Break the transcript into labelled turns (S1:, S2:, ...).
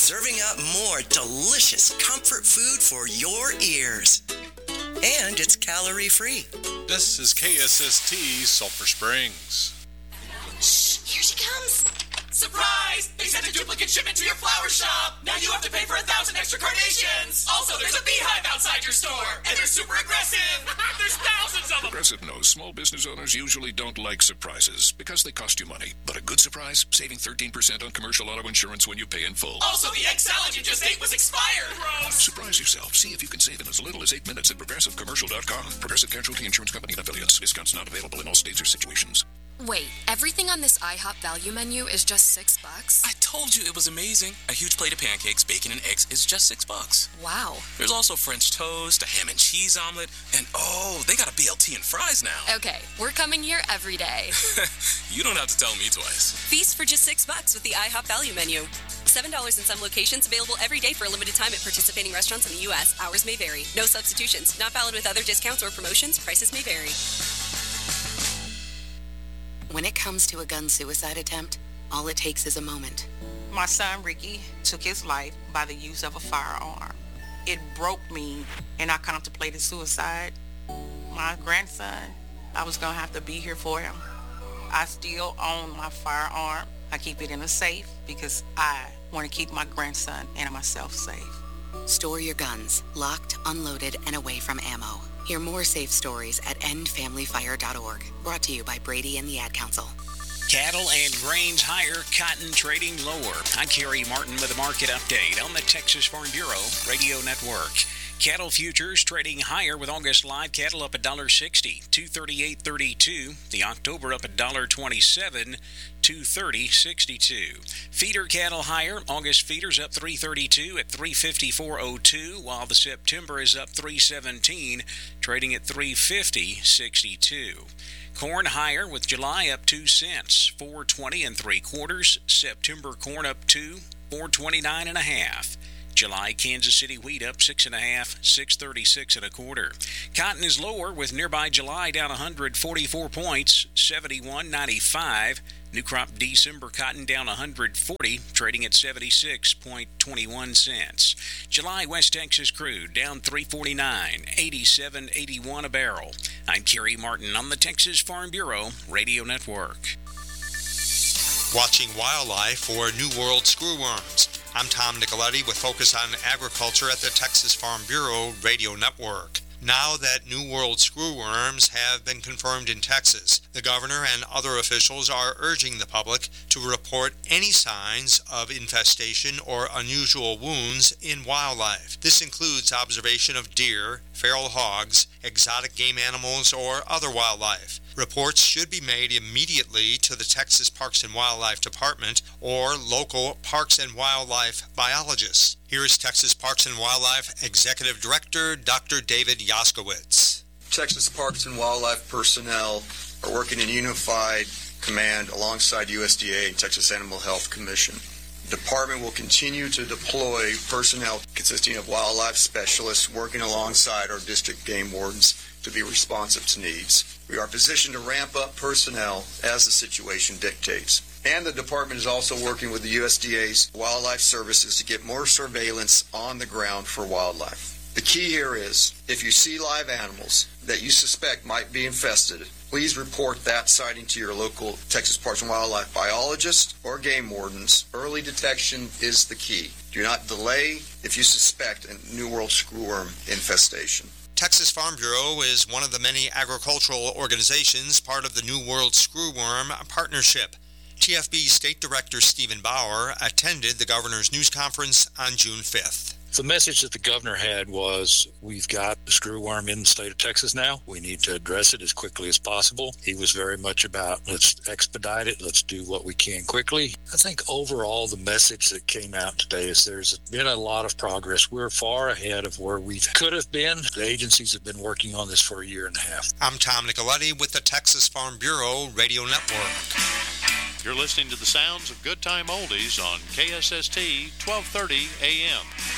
S1: serving up more delicious comfort food for your ears. And it's calorie-free.
S2: This is KSST Sulphur Springs.
S3: Shh, here she comes.
S4: Surprise! They sent a duplicate shipment to your flower shop. Now you have to pay for 1,000 extra carnations. Also, there's a beehive outside your store, and they're super aggressive. There's thousands of them.
S5: Progressive knows small business owners usually don't like surprises because they cost you money. But a good surprise, saving 13% on commercial auto insurance when you pay in full.
S4: Also, the egg salad you just ate was expired. Gross.
S5: Surprise yourself. See if you can save in as little as 8 minutes at ProgressiveCommercial.com. Progressive Casualty Insurance Company and affiliates. Discounts not available in all states or situations.
S6: Wait, everything on this IHOP value menu is just $6?
S7: I told you it was amazing. A huge plate of pancakes, bacon, and eggs is just $6.
S6: Wow.
S7: There's also French toast, a ham and cheese omelet, and oh, they got a BLT and fries now.
S6: Okay, we're coming here every day.
S7: You don't have to tell me twice.
S8: Feast for just $6 with the IHOP value menu. $7 in some locations, available every day for a limited time at participating restaurants in the U.S. Hours may vary. No substitutions. Not valid with other discounts or promotions. Prices may vary.
S9: When it comes to a gun suicide attempt, all it takes is a moment.
S10: My son, Ricky, took his life by the use of a firearm. It broke me, and I contemplated suicide. My grandson, I was going to have to be here for him. I still own my firearm. I keep it in a safe because I want to keep my grandson and myself safe.
S9: Store your guns, locked, unloaded, and away from ammo. Hear more safe stories at endfamilyfire.org. Brought to you by Brady and the Ad Council.
S11: Cattle and grains higher, cotton trading lower. I'm Kerry Martin with a market update on the Texas Farm Bureau Radio Network. Cattle futures trading higher with August live cattle up $1.60, $238.32. The October up $1.27, $230.62. Feeder cattle higher. August feeders up $3.32 at $354.02, while the September is up $3.17, trading at $350.62. Corn higher with July up 2 cents, $4.20 3/4. September corn up 2, $4.29 1/2. July Kansas City wheat up 6 1/2, $6.36 1/4. Cotton is lower with nearby July down 144 points, $71.95. New crop December cotton down 140, trading at 76.21 cents. July West Texas crude down 349, 87.81 a barrel. I'm Kerry Martin on the Texas Farm Bureau Radio Network.
S12: Watching wildlife for New World screwworms. I'm Tom Nicoletti with Focus on Agriculture at the Texas Farm Bureau Radio Network. Now that New World screwworms have been confirmed in Texas, the governor and other officials are urging the public to report any signs of infestation or unusual wounds in wildlife. This includes observation of deer, feral hogs, exotic game animals, or other wildlife. Reports should be made immediately to the Texas Parks and Wildlife Department or local parks and wildlife biologists. Here is Texas Parks and Wildlife Executive Director Dr. David Yaskowitz.
S13: Texas Parks and Wildlife personnel are working in unified command alongside USDA and Texas Animal Health Commission. The department will continue to deploy personnel consisting of wildlife specialists working alongside our district game wardens to be responsive to needs. We are positioned to ramp up personnel as the situation dictates. And the department is also working with the USDA's wildlife services to get more surveillance on the ground for wildlife. The key here is, if you see live animals that you suspect might be infested, please report that sighting to your local Texas Parks and Wildlife biologist or game wardens. Early detection is the key. Do not delay if you suspect a New World screwworm infestation.
S12: Texas Farm Bureau is one of the many agricultural organizations part of the New World Screwworm Partnership. TFB State Director Stephen Bauer attended the governor's news conference on June 5th.
S14: The message that the governor had was, we've got the screwworm in the state of Texas now. We need to address it as quickly as possible. He was very much about, let's expedite it. Let's do what we can quickly. I think overall the message that came out today is there's been a lot of progress. We're far ahead of where we could have been. The agencies have been working on this for a year and a half.
S12: I'm Tom Nicoletti with the Texas Farm Bureau Radio Network.
S2: You're listening to the sounds of Good Time Oldies on KSST 1230 AM.